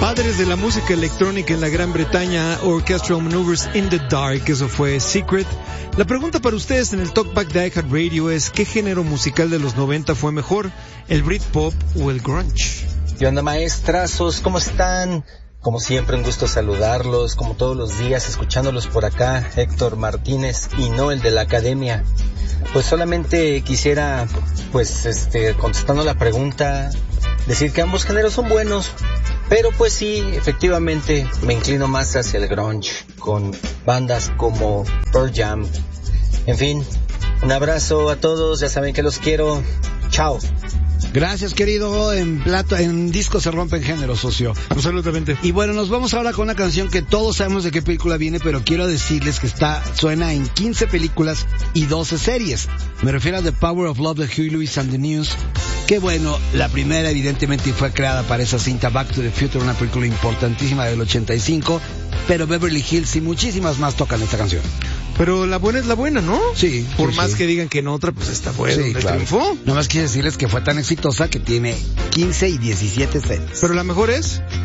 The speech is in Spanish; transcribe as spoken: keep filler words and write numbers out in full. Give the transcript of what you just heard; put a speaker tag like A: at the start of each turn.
A: Padres de la música electrónica en la Gran Bretaña, Orchestral Maneuvers in the Dark, eso fue Secret. La pregunta para ustedes en el Talkback de iHeartRadio es: ¿qué género musical de los noventa fue mejor, el Britpop o el grunge?
B: ¿Qué onda, maestrazos? ¿Cómo están? Como siempre, un gusto saludarlos, como todos los días, escuchándolos por acá, Héctor Martínez, y no el de la academia. Pues solamente quisiera, pues, este, contestando la pregunta, decir que ambos géneros son buenos, pero pues sí, efectivamente, me inclino más hacia el grunge, con bandas como Pearl Jam. En fin, un abrazo a todos, ya saben que los quiero. Chao.
C: Gracias, querido. En plato, en disco se rompen géneros, socio.
A: Absolutamente.
C: Y bueno, nos vamos ahora con una canción que todos sabemos de qué película viene, pero quiero decirles que está suena en quince películas y doce series. Me refiero a The Power of Love de Huey Lewis and the News. Que bueno, la primera evidentemente fue creada para esa cinta Back to the Future, una película importantísima del ochenta y cinco, pero Beverly Hills y muchísimas más tocan esta canción.
A: Pero la buena es la buena, ¿no?
C: Sí.
A: Por
C: sí,
A: más
C: sí.
A: que digan que en otra, pues esta fue
C: sí,
A: donde
C: claro.
A: triunfó.
C: Nomás quiero decirles que fue tan exitosa que tiene quince y diecisiete series.
A: Pero la mejor es...